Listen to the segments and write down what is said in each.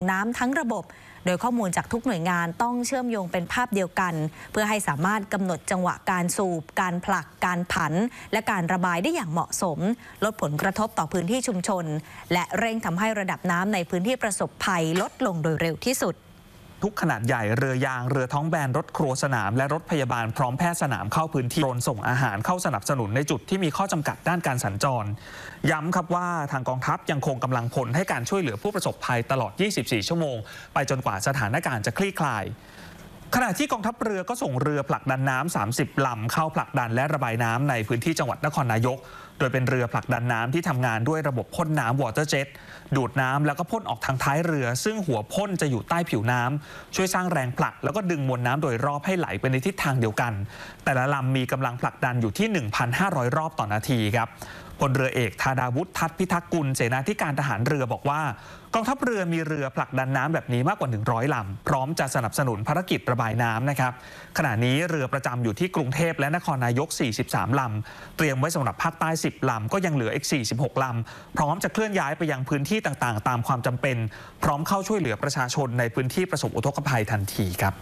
น้ำทั้งระบบ โดยข้อมูลจากทุกหน่วยงานต้องเชื่อมโยงเป็นภาพเดียวกันเพื่อให้สามารถกำหนดจังหวะการสูบการผลักการผันและการระบายได้อย่างเหมาะสมลดผลกระทบต่อพื้นที่ชุมชนและเร่งทำให้ระดับน้ำในพื้นที่ประสบภัยลดลงโดยเร็วที่สุดทุกขนาดใหญ่เรือยางเรือท้องแบนรถครัวสนามและรถพยาบาลพร้อมแพทย์สนามเข้าพื้นที่โดรนส่งอาหารเข้าสนับสนุนในจุดที่มีข้อจำกัดด้านการสัญจรย้ำครับว่าทางกองทัพยังคงกำลังพลให้การช่วยเหลือผู้ประสบภัยตลอด 24 ชั่วโมงไปจนกว่าสถานการณ์จะคลี่คลายขณะที่กองทัพเรือก็ส่งเรือผลักดันน้ำ30 ลำเข้าผลักดันและระบายน้ำในพื้นที่จังหวัดนครนายกโดยเป็นเรือผลักดันน้ำที่ทำงานด้วยระบบพ่นน้ำวอเตอร์เจ็ตดูดน้ำแล้วก็พ่นออกทางท้ายเรือซึ่งหัวพ่นจะอยู่ใต้ผิวน้ำช่วยสร้างแรงผลักแล้วก็ดึงมวลน้ำโดยรอบให้ไหลไปในทิศทางเดียวกันแต่ละลำมีกำลังผลักดันอยู่ที่ 1,500 รอบต่อนาทีครับพลเรือเอกธาดาวุฒิทัศน์พิทักษ์กุลเสนาธิการทหารเรือบอกว่ากองทัพเรือมีเรือผลักดันน้ำแบบนี้มากกว่า100 ลำพร้อมจะสนับสนุนภารกิจระบายน้ำนะครับขณะนี้เรือประจำอยู่ที่กรุงเทพและนครนายก43 ลำเตรียมไว้สำหรับภาคใต้10 ลำก็ยังเหลืออีก46 ลำพร้อมจะเคลื่อนย้ายไปยังพื้นที่ต่างๆตามความจำเป็นพร้อมเข้าช่วยเหลือประชาชนในพื้นที่ประสบอุทกภัยทันทีครับ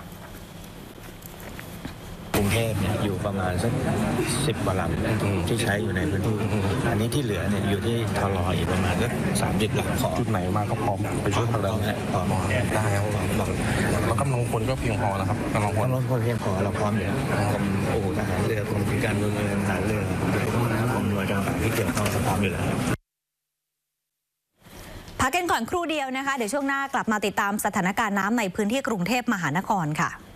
กรุงเทพเนี่ยอยู่ประมาณสัก10 กว่าลำที่ใช้อยู่ในพื้นที่อันนี้ที่เหลือเนี่ยอยู่ที่ทลอีกประมาณสัก30 ลำขอจุดไหนมาก็พร้อมไปช่วยผลักดันได้ครับแล้วกำลังพลก็เพียงพอนะครับกำลังพลเพียงพอเราพร้อมอยู่กรมทหารเรือกรมการเงินทหารเรือกรมหน่วยต่างๆที่เกี่ยวข้องพร้อมอยู่แล้วพักกันก่อนครู่เดียวนะคะเดี๋ยวช่วงหน้ากลับมาติดตามสถานการณ์น้ำในพื้นที่กรุงเทพมหานครค่ะ